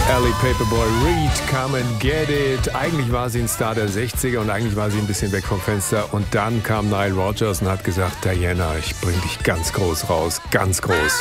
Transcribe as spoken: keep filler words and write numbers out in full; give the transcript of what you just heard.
Ellie Paperboy Reed, Come and Get It. Eigentlich war sie ein Star der sechziger und eigentlich war sie ein bisschen weg vom Fenster. Und dann kam Nile Rodgers und hat gesagt, Diana, ich bring dich ganz groß raus, ganz groß.